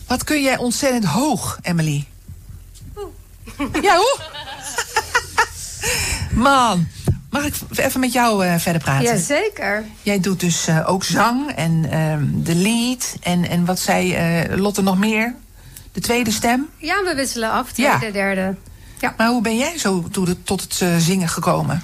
Wat kun jij ontzettend hoog, Emily? Ja, hoe? Man, mag ik even met jou verder praten? Jazeker. Jij doet dus ook zang en de lead. En wat zei Lotte nog meer? De tweede stem? Ja, we wisselen af, tweede, derde. Ja. Maar hoe ben jij zo tot het zingen gekomen?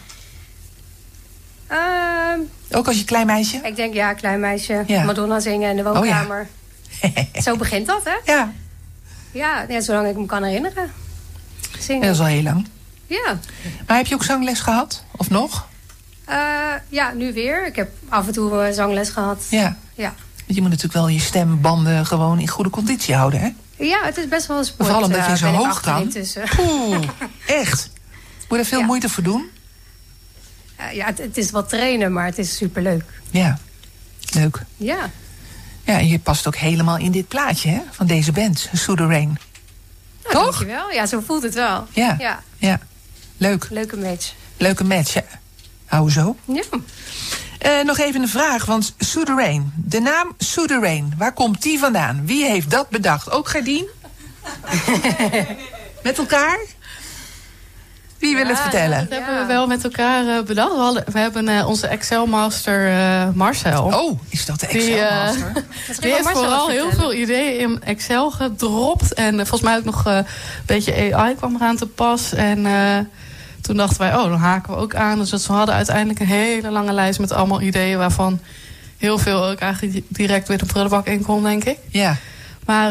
Ook als je klein meisje? Ik denk, ja, klein meisje. Ja. Madonna zingen in de woonkamer. Oh, ja. Zo begint dat, hè? Ja. Ja, zolang ik me kan herinneren. Zingen. Dat is al heel lang. Ja. Maar heb je ook zangles gehad? Of nog? Ja, nu weer. Ik heb af en toe zangles gehad. Ja. Ja. Want je moet natuurlijk wel je stembanden gewoon in goede conditie houden, hè? Ja, het is best wel een sport. Vooral omdat je zo hoog kan. Oeh, echt? Moet je er veel moeite voor doen? Ja, het is wat trainen, maar het is superleuk. Ja, leuk. Ja. Ja, en je past ook helemaal in dit plaatje, hè? Van deze band, Sue the Rain. Nou, toch? Dankjewel. Ja, zo voelt het wel. Ja. Leuk. Leuke match. Leuke match, ja. Hou zo. Ja. Nog even een vraag, want Sue the Rain. De naam Sue the Rain, waar komt die vandaan? Wie heeft dat bedacht? Ook Gerdien? Met elkaar? Wie wil het vertellen? Dat hebben we wel met elkaar bedacht. We hebben onze Excel-master Marcel. Oh, is dat de Excel-master? Die heeft vooral heel veel ideeën in Excel gedropt. En volgens mij ook nog een beetje AI kwam eraan te pas. En toen dachten wij, dan haken we ook aan. Dus we hadden uiteindelijk een hele lange lijst met allemaal ideeën... waarvan heel veel ook eigenlijk direct weer de prullenbak in kon, denk ik. Ja. Maar...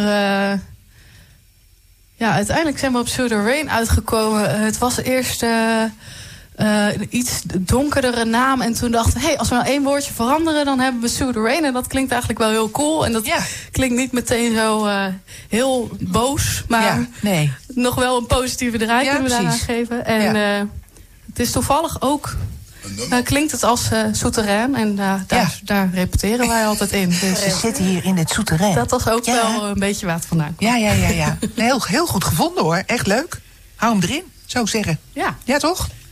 uiteindelijk zijn we op Sue the Rain uitgekomen. Het was eerst een iets donkerdere naam. En toen dachten we, als we nou 1 woordje veranderen... dan hebben we Sue the Rain. En dat klinkt eigenlijk wel heel cool. En dat klinkt niet meteen zo heel boos. Maar nog wel een positieve draai kunnen we daaraan geven. En het is toevallig ook... klinkt het als souterrain en daar repeteren wij altijd in. Dus we zitten hier in het souterrain. Dat was ook wel een beetje waar het vandaan kwam. Ja. Heel goed gevonden hoor. Echt leuk. Hou hem erin, zou ik zeggen. Ja. Ja, toch?